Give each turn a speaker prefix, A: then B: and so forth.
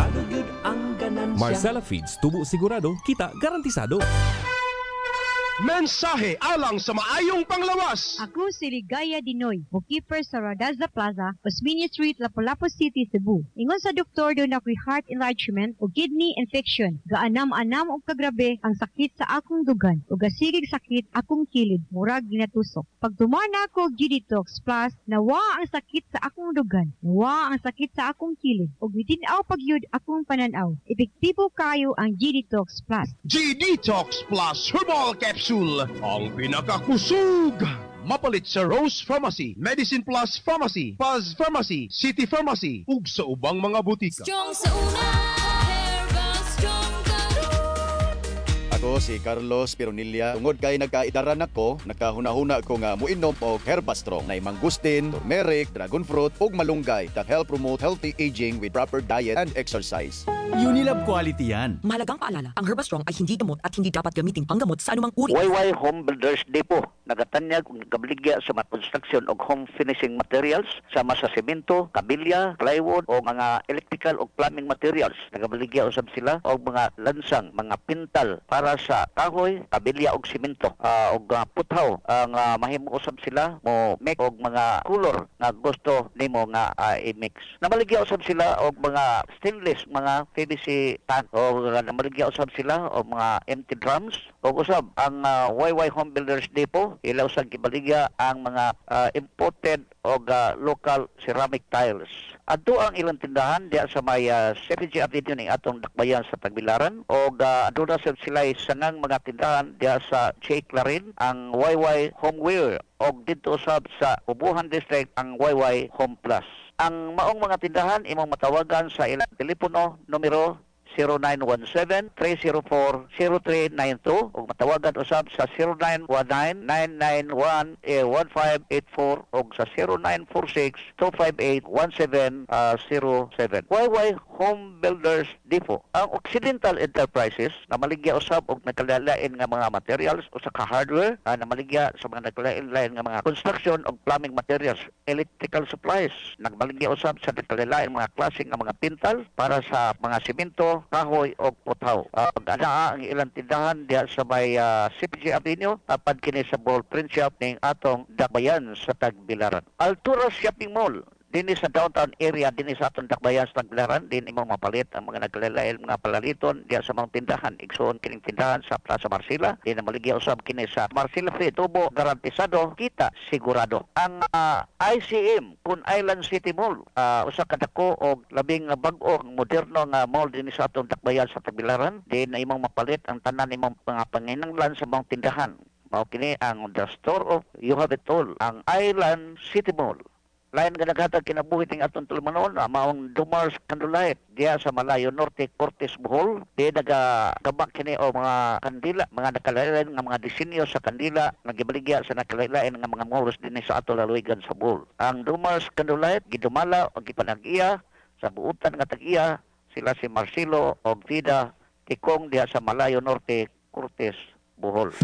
A: sigurado gyud ang ganansya.
B: Marcella Feeds, tubo sigurado, kita garantisado.
C: Mensahe alang sa maayong panglawas.
D: Ako si Ligaya Dinoy, bookkeeper sa Radaza Plaza, Osmeña Street, Lapu-Lapu City, Cebu. Ingon sa doktor doon ako'y heart enlargement o kidney infection. Gaanam-anam o kagrabe ang sakit sa akong dugan o gasigig sakit akong kilid, murag ginatusok. Pag tumana ko G-Detox Plus, nawa ang sakit sa akong dugan, nawa ang sakit sa akong kilid o gitinaw pagyud akong pananaw. Epektibo kayo ang G-Detox Plus.
C: G-Detox Plus Herbal Capsule, ang pinakakusog. Mapalit sa Rose Pharmacy, Medicine Plus Pharmacy, Paz Pharmacy, City Pharmacy, ug sa ubang mga butika.
E: Strong sa una, Herbal Strong Garo.
F: Ako si Carlos Pironilla. Tungod kay nagkaidaran ako, nakahuna-huna ko nga muinom og Herbastrong na mangustin, turmeric, dragon fruit ug malunggay that help promote healthy aging with proper diet and exercise.
G: Unilab quality yan.
H: Mahalagang paalala, ang Herbastrong ay hindi gamot at hindi dapat gamiting panggamot sa anumang uri.
I: YY Home Builders Depot, nagatanyag ug nagabligya sa mga construction og home finishing materials sama sa semento, kabilya, plywood o mga electrical o plumbing materials. Nagabligya usab sila og mga lansang, mga pintal para sa kahoy, kabilya og semento og puthaw. Ang mahimo usab sila mo make og mga color nga gusto nimo nga i-mix. Namaligya usab sila og mga stainless, mga PVC tank o namaligya usab sila og mga empty drums o usab ang YY Home Builders Depot ilaw sa gibaligya ang mga imported o local ceramic tiles. Adto ang ilang tindahan diya sa may CPG Avenue ning atong dakbayan sa Tagbilaran o adto na sila sanang mga tindahan diya sa J. Clarin ang YY Homeware o dito usab sa Ubuhan District ang YY Home Plus. Ang maong mga tindahan imong matawagan sa ilang telepono numero 0917-304-0392 o matawagan usab sa 0919-991-1584 o sa 0946-258-1707. YY Home Builders Depot. Ang Occidental Enterprises na maligya usab og nagkalalain nga mga materials o sa hardware na maligya sa mga nagkalalain nga mga construction o plumbing materials, electrical supplies. Nagmaligya usab sa nagkalalain mga klase nga mga pintal para sa mga simento, kahoy o puthaw. Pag-anaa ang ilang tindahan diya sa may CPG Avenue, apad kini sa ball print shop ning atong dakbayan sa Tagbilaran. Altura Shopping Mall dinhi sa downtown area, dinhi sa atong dakbayan sa Tagbilaran, din imong mapalit ang mga naglalay mga palaliton diya sa mga tindahan. Igsoon kining tindahan sa Plaza Marcela, din na maligya usab kini sa Marcela Free Tubo, garantisado, kita sigurado. Ang ICM Kun Island City Mall, usa ka dako og labing bag-o moderno nga mall dinhi sa atong dakbayan sa Tagbilaran, din na imong mapalit ang tanan imong mga panginahanglan sa mga tindahan. Mao kini ang the store of you have it all, ang Island City Mall. Lain nga naghatag kinabuhi ting atong tulumanon maong Dumars Candlelight diya sa Malayo Norte, Cortes, Bohol. Di nagagabak kini o mga kandila, mga nakalain nga mga disenyo sa kandila nga gibaligya sa nakalain nga mga malls dinhi sa ato laluigan sa Bohol. Ang Dumars Candlelight gidumala o gipanag-iya sa buutan nga tag-iya sila si Marcelo o Vida Tikong diya sa Malayo Norte, Cortes, Bohol.